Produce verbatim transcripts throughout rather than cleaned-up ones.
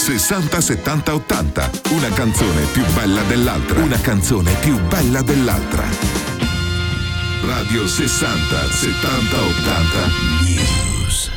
sessanta settanta ottanta. Una canzone più bella dell'altra. Una canzone più bella dell'altra. Radio sessanta settanta ottanta News.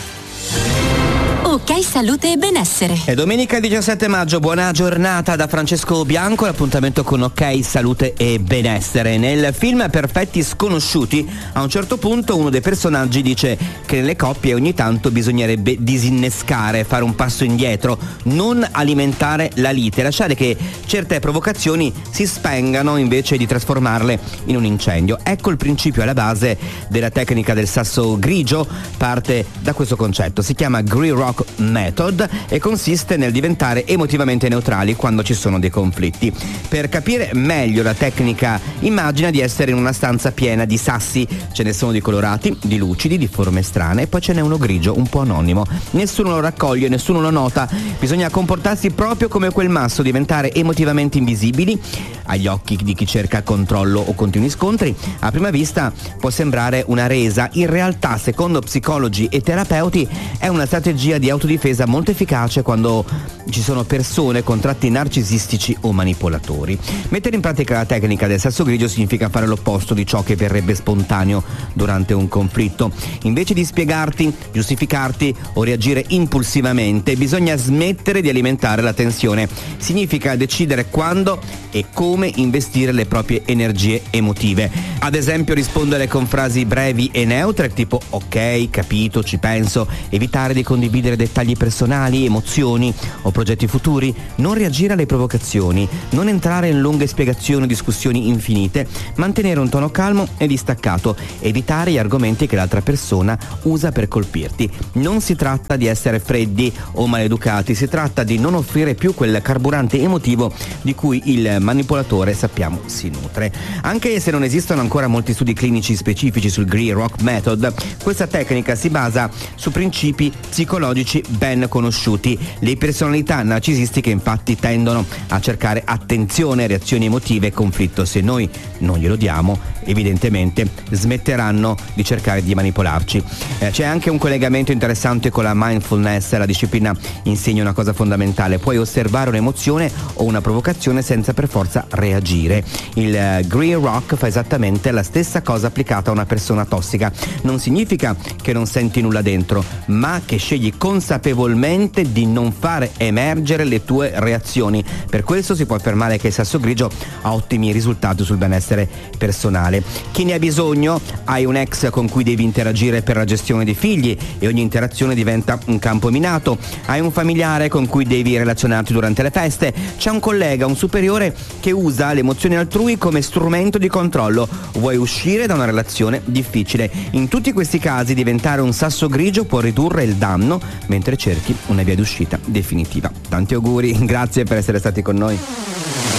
Ok Salute e Benessere. È domenica diciassette maggio, buona giornata da Francesco Bianco, l'appuntamento con Ok Salute e Benessere. Nel film Perfetti Sconosciuti, a un certo punto uno dei personaggi dice che nelle coppie ogni tanto bisognerebbe disinnescare, fare un passo indietro, non alimentare la lite, lasciare che certe provocazioni si spengano invece di trasformarle in un incendio. Ecco il principio alla base della tecnica del sasso grigio, parte da questo concetto, si chiama Grey Rock Method e consiste nel diventare emotivamente neutrali quando ci sono dei conflitti. Per capire meglio la tecnica, immagina di essere in una stanza piena di sassi, ce ne sono di colorati, di lucidi, di forme strane e poi ce n'è uno grigio un po' anonimo. Nessuno lo raccoglie, nessuno lo nota, bisogna comportarsi proprio come quel masso, diventare emotivamente invisibili agli occhi di chi cerca controllo o continui scontri. A prima vista può sembrare una resa, in realtà secondo psicologi e terapeuti è una strategia di autodifesa molto efficace quando ci sono persone con tratti narcisistici o manipolatori. Mettere in pratica la tecnica del sasso grigio significa fare l'opposto di ciò che verrebbe spontaneo durante un conflitto. Invece di spiegarti, giustificarti o reagire impulsivamente, bisogna smettere di alimentare la tensione. Significa decidere quando e come investire le proprie energie emotive. Ad esempio rispondere con frasi brevi e neutre tipo ok, capito, ci penso, evitare di condividere dettagli personali, emozioni o progetti futuri, non reagire alle provocazioni, non entrare in lunghe spiegazioni o discussioni infinite, mantenere un tono calmo e distaccato, evitare gli argomenti che l'altra persona usa per colpirti. Non si tratta di essere freddi o maleducati, si tratta di non offrire più quel carburante emotivo di cui il manipolatore sappiamo si nutre. Anche se non esistono ancora molti studi clinici specifici sul Grey Rock Method, questa tecnica si basa su principi psicologici ben conosciuti. Le personalità narcisistiche infatti tendono a cercare attenzione, reazioni emotive e conflitto. Se noi non glielo diamo, evidentemente smetteranno di cercare di manipolarci. Eh, c'è anche un collegamento interessante con la mindfulness. La disciplina insegna una cosa fondamentale: puoi osservare un'emozione o una provocazione senza per forza reagire. Il uh, Grey Rock fa esattamente la stessa cosa applicata a una persona tossica. Non significa che non senti nulla dentro, ma che scegli consapevolmente di non fare emergere le tue reazioni. Per questo si può affermare che il sasso grigio ha ottimi risultati sul benessere personale. Chi ne ha bisogno? Hai un ex con cui devi interagire per la gestione dei figli e ogni interazione diventa un campo minato. Hai un familiare con cui devi relazionarti durante le feste. C'è un collega, un superiore che usa le emozioni altrui come strumento di controllo. Vuoi uscire da una relazione difficile. In tutti questi casi diventare un sasso grigio può ridurre il danno mentre cerchi una via d'uscita definitiva. Tanti auguri, grazie per essere stati con noi.